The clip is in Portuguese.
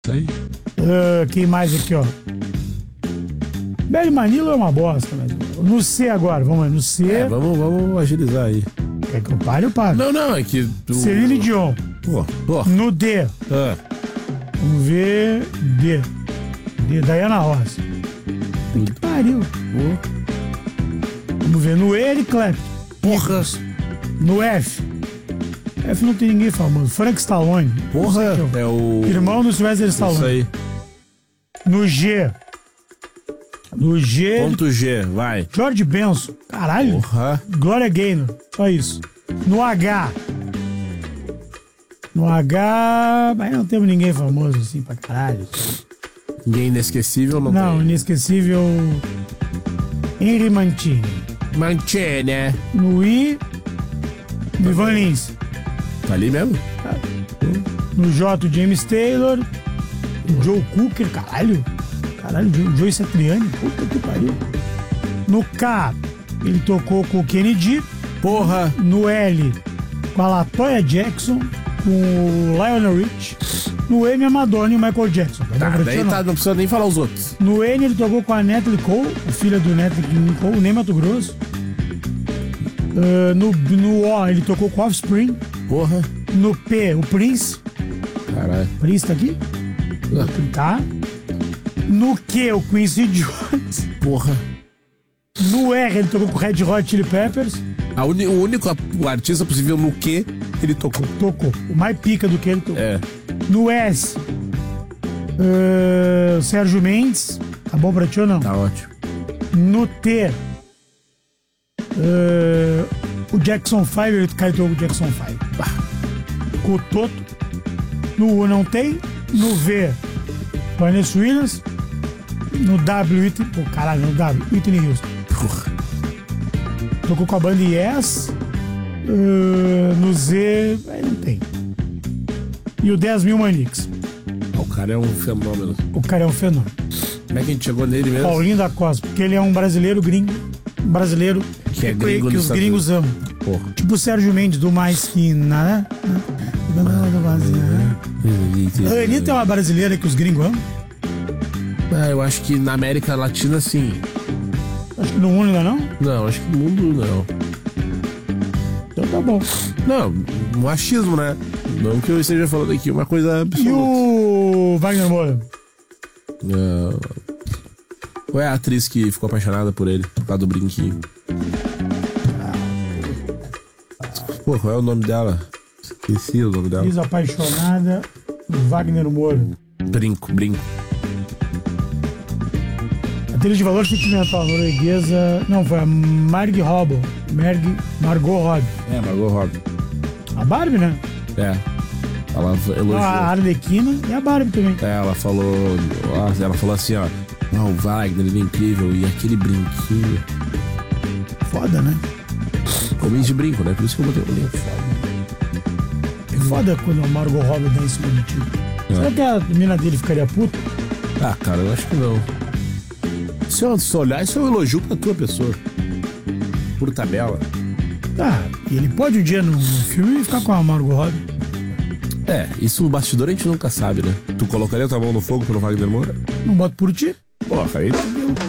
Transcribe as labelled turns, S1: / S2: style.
S1: Isso aí.
S2: Quem mais aqui, ó? Barry Manilow é uma bosta, mas... No C agora, vamos lá, no C...
S1: Vamos agilizar aí.
S2: Quer que eu pare, eu paro.
S1: Não, é que...
S2: Celine Dion.
S1: Pô.
S2: No D. Vamos ver... D, Diana Ross. Que pariu. Vamos ver, no E, Eric Clapton.
S1: Porra.
S2: No F não tem ninguém famoso. Frank Stallone.
S1: Porra, é o...
S2: Irmão do Sylvester Stallone.
S1: Isso aí.
S2: No G.
S1: Ponto G, vai.
S2: George Benson. Caralho.
S1: Porra.
S2: Gloria Gaynor. Só isso. No H. Mas não temos ninguém famoso assim pra caralho.
S1: Ninguém inesquecível, não
S2: Não,
S1: tem.
S2: inesquecível. Henry Mancini.
S1: Mancini.
S2: No I. Ivan Lins.
S1: Tá ali mesmo?
S2: No J, o James Taylor. O Joe Cooker. Caralho, o Joe Satriani. Puta que pariu. No K, ele tocou com o Kennedy.
S1: Porra.
S2: No L, com a LaToya Jackson. Com o Lionel Rich. No M, a Madonna e o Michael Jackson.
S1: Não precisa nem falar os outros.
S2: No N, ele tocou com a Natalie Cole, a filha do Natalie Cole, nem Mato Grosso. No O, ele tocou com o Offspring.
S1: Porra.
S2: No P, o Prince.
S1: Caralho.
S2: Prince tá aqui? Tá. No Q, o Quincy Jones.
S1: Porra.
S2: No R, ele tocou com o Red Hot Chili Peppers.
S1: O único artista possível no Q ele tocou.
S2: O mais pica do que ele tocou.
S1: É.
S2: No S, Sérgio Mendes. Tá bom pra ti ou não?
S1: Tá ótimo.
S2: No T, o Jackson 5, ele caiu com o Jackson 5. Com o Toto. No U não tem. No V, Vanessa Williams. No W, no W, Whitney Houston.
S1: Porra.
S2: Tocou com a banda Yes. No Z, aí não tem. E o 10.000 Maniques.
S1: O cara é um fenômeno.
S2: Como
S1: é que a gente chegou nele mesmo?
S2: Paulinho da Costa, porque ele é um brasileiro gringo. Um brasileiro
S1: que é gringo
S2: que os gringos amam.
S1: Porra.
S2: Tipo o Sérgio Mendes do Mais Que Nada. A Anitta é uma brasileira que os gringos amam?
S1: Eu acho que na América Latina sim.
S2: Acho que no mundo ainda não?
S1: Não, acho que no mundo não.
S2: Então tá bom.
S1: Não, um achismo, né? Não que eu esteja falando aqui uma coisa absoluta.
S2: E o Wagner Moura?
S1: Qual é a atriz que ficou apaixonada por ele por causa do brinquinho? Pô, qual é o nome dela? Esqueci o nome dela.
S2: Atriz apaixonada, Wagner Moura.
S1: Brinco.
S2: Atriz de valor sentimental norueguesa. Não, foi a Margot Robbie. Margot Robbie.
S1: Margot Robbie.
S2: A Barbie, né?
S1: É. Ela elogiou.
S2: A Arlequina e a Barbie também.
S1: Ela falou assim, ó. O Wagner, ele é incrível. E aquele brinquinho.
S2: Foda, né?
S1: Comi de brinco, né? Por isso que eu botei o brinco.
S2: É foda quando a Margot Robbie dá em cima de ti. Será que a mina dele ficaria puta?
S1: Cara, eu acho que não. Se eu olhar, isso é um elogio pra tua pessoa. Por tabela.
S2: E ele pode um dia no filme ficar com a Margot Robbie.
S1: Isso no bastidor a gente nunca sabe, né? Tu colocaria tua mão no fogo pelo Wagner Moura?
S2: Não boto por ti.
S1: Porra, aí